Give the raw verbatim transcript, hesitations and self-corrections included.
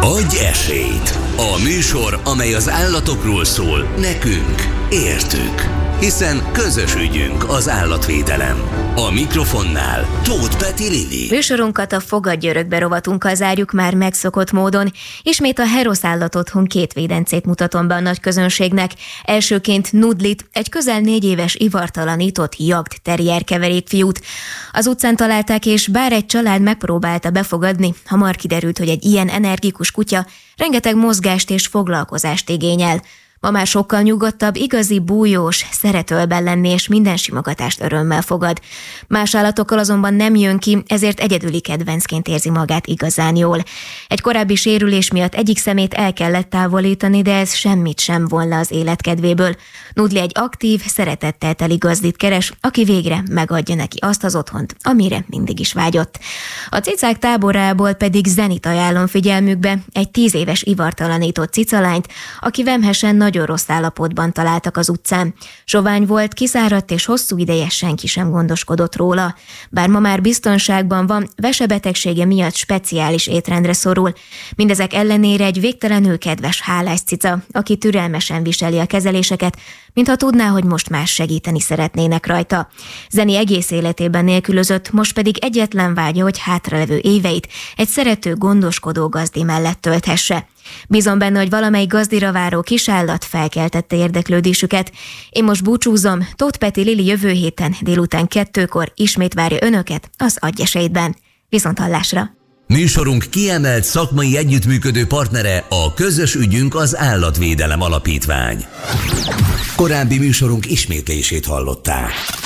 Adj esélyt! A műsor, amely az állatokról szól, nekünk, értük. Hiszen közös ügyünk az állatvédelem. A mikrofonnál Tóth Peti Lili. Műsorunkat a Fogadj Örökbe rovatunkkal zárjuk már megszokott módon. Ismét a Herosz Állatotthon két védencét mutatom be a nagy közönségnek. Elsőként Nudlit, egy közel négy éves ivartalanított jagd terrier keverékfiút. Az utcán találták, és bár egy család megpróbálta befogadni, hamar kiderült, hogy egy ilyen energikus kutya rengeteg mozgást és foglalkozást igényel. Ma már sokkal nyugodtabb, igazi bújós, szeretőlben lenni, és minden simogatást örömmel fogad. Más állatokkal azonban nem jön ki, ezért egyedüli kedvencként érzi magát igazán jól. Egy korábbi sérülés miatt egyik szemét el kellett távolítani, de ez semmit sem von le az életkedvéből. Nudli egy aktív, szeretettel teli gazdit keres, aki végre megadja neki azt az otthont, amire mindig is vágyott. A cicák táborából pedig Zenit ajánlom figyelmükbe, egy tíz éves ivartalanított cicalányt, aki vemhesen nagyon rossz állapotban találtak az utcán. Sovány volt, kiszáradt, és hosszú ideje senki sem gondoskodott róla. Bár ma már biztonságban van, vesebetegsége miatt speciális étrendre szorul. Mindezek ellenére egy végtelenül kedves, hálás cica, aki türelmesen viseli a kezeléseket, mintha tudná, hogy most már segíteni szeretnének rajta. Zeni egész életében nélkülözött, most pedig egyetlen vágya, hogy hátralevő éveit egy szerető, gondoskodó gazdi mellett tölthesse. Bízom benne, hogy valamelyik gazdira váró kisállat felkeltette érdeklődésüket. Én most búcsúzom, Tóth Peti Lili jövő héten délután kettőkor ismét várja önöket az Adj esélytben. Viszonthallásra! Műsorunk kiemelt szakmai együttműködő partnere a Közös ügyünk az Állatvédelem Alapítvány. Korábbi műsorunk ismétlését hallották.